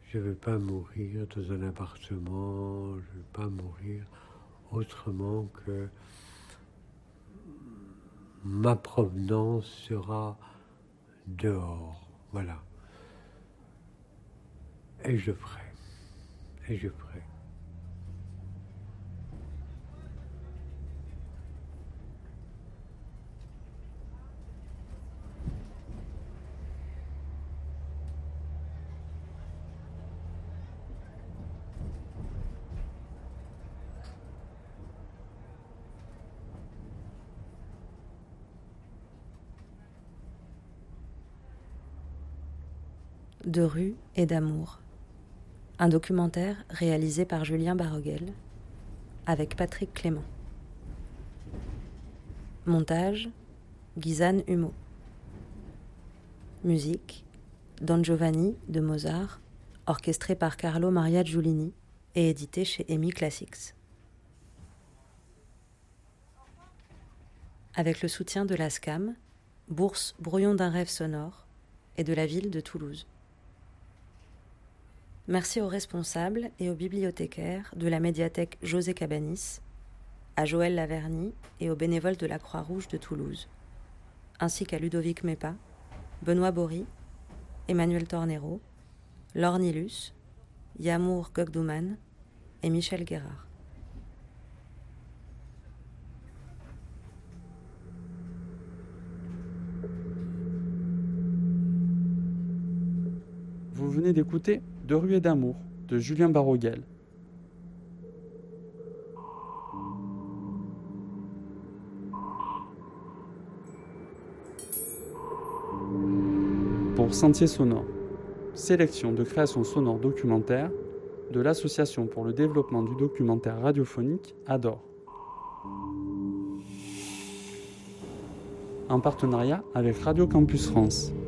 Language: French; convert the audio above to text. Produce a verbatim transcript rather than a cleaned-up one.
Je ne veux pas mourir dans un appartement, je ne veux pas mourir autrement que ma provenance sera dehors. Voilà. Et je ferai. Et je ferai. De rue et d'amour. Un documentaire réalisé par Julien Baroguel avec Patrick Clément. Montage, Ghislaine Humeau. Musique, Don Giovanni de Mozart, orchestré par Carlo Maria Giulini et édité chez E M I Classics. Avec le soutien de l'A S C A M, bourse Brouillon d'un rêve sonore, et de la ville de Toulouse. Merci aux responsables et aux bibliothécaires de la médiathèque José Cabanis, à Joël Laverny et aux bénévoles de la Croix-Rouge de Toulouse, ainsi qu'à Ludovic Mépa, Benoît Bory, Emmanuel Tornero, Laure Nilus, Yamour Gogdouman et Michel Guérard. Vous venez d'écouter De rue et d'amour de Julien Baroguel. Pour Sentier sonore, sélection de création sonore documentaire de l'Association pour le développement du documentaire radiophonique A D O R. En partenariat avec Radio Campus France.